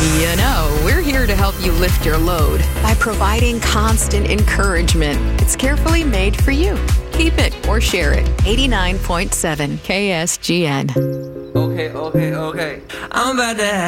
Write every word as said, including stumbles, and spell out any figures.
You know, we're here to help you lift your load by providing constant encouragement. It's carefully made for you. Keep it or share it. eighty-nine point seven K S G N. Okay, okay, okay. I'm about to